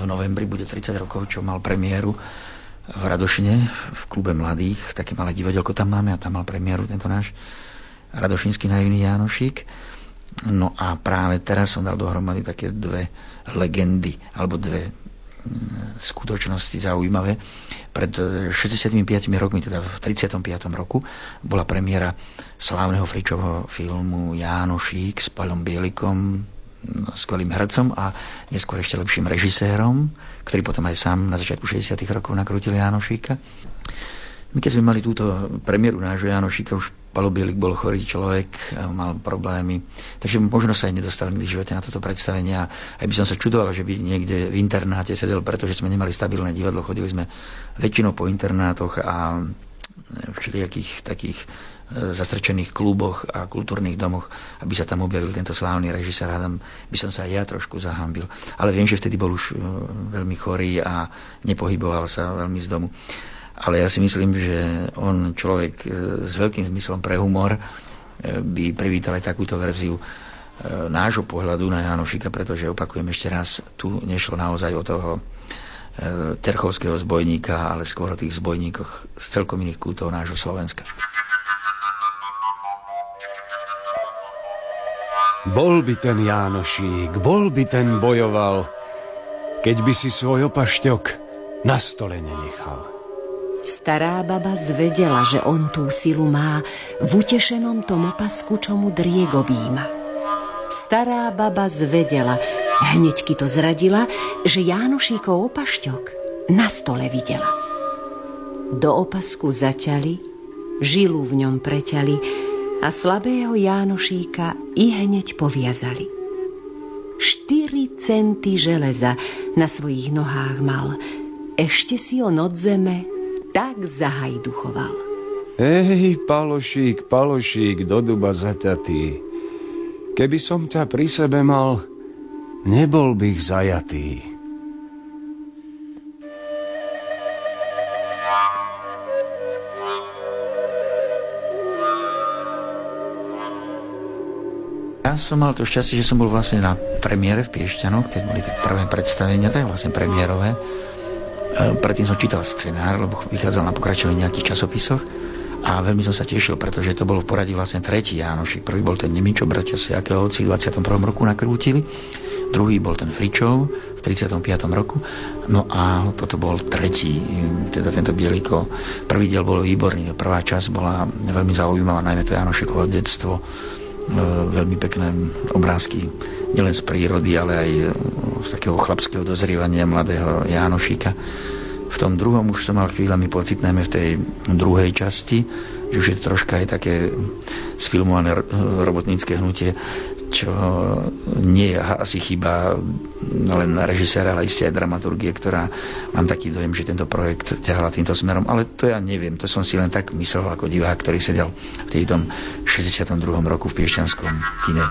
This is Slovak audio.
novembri bude 30 rokov, čo mal premiéru v Radošine, v klube mladých. Také malé divadelko tam máme a tam mal premiéru tento náš radošinský naivný Jánošík. No a práve teraz som dal dohromady také dve legendy, alebo dve skutočnosti zaujímavé. Pred 65 rokmi, teda v 35. roku, bola premiéra slávneho Fričovho filmu Jánošík s Paľom Bielikom, skvelým hercom a neskôr ešte lepším režisérom, ktorý potom aj sám na začiatku 60. rokov nakrútil Jánošíka. My keď sme mali túto premiéru nášho Jánošíka, už Paľo Bielik bol chorý človek, mal problémy, takže možno sa aj nedostali v živote na toto predstavenie a aj by som sa čudoval, že by niekde v internáte sedel, pretože sme nemali stabilné divadlo, chodili sme väčšinou po internátoch a v všelijakých takých zastrčených kluboch a kultúrnych domoch, aby sa tam objavil tento slávny režisér. Tam by som sa aj ja trošku zahambil. Ale viem, že vtedy bol už veľmi chorý a nepohyboval sa veľmi z domu. Ale ja si myslím, že on, človek s veľkým zmyslom pre humor, by privítal aj takúto verziu nášho pohľadu na Jánošíka, pretože, opakujem ešte raz, tu nešlo naozaj o toho terchovského zbojníka, ale skôr o tých zbojníkoch z celkom iných kútov nášho Slovenska. Bol by ten Jánošík, bol by ten bojoval, keď by si svoj opašťok na stole nenechal. Stará baba zvedela, že on tú silu má v utešenom tom opasku, čo mu driek objíma. Stará baba zvedela, hneďky to zradila, že Jánošíkov opašťok na stole videla. Do opasku zaťali, žilu v ňom preťali a slabého Jánošíka i hneď poviazali. 4 centy železa na svojich nohách mal, ešte si on od zeme tak zahajduchoval. Ej, Palošík, Palošík, do duba zaťatý, keby som ťa pri sebe mal, nebol bych zajatý. Ja som mal to šťastie, že som bol vlastne na premiére v Piešťanoch, keď boli tak prvé predstavenia, to je vlastne premiérové. Predtým som čítal scenár, lebo vychádzal na pokračovanie nejakých časopisoch a veľmi som sa tešil, pretože to bol v poradí vlastne tretí Jánošík. Prvý bol ten Nemičo, bratia Sojakovci v 21. roku nakrútili, druhý bol ten Fričov v 35. roku, no a toto bol tretí, teda tento Bieliko. Prvý diel bol výborný, prvá časť bola veľmi zaujímavá, najmä to Jánošíkovo detstvo, veľmi pekné obrázky nielen z prírody, ale aj z takého chlapského dozrievania mladého Jánošíka. V tom druhom už som mal chvíľami pocit, najmä v tej druhej časti, že už je to troška aj také sfilmované robotnícke hnutie, čo nie je asi chyba len režiséra, ale isté aj dramaturgie, ktorá, mám taký dojem, že tento projekt ťahala týmto smerom, ale to ja neviem, to som si len tak myslel ako divák, ktorý sedel v tom 62. roku v piešťanskom kine.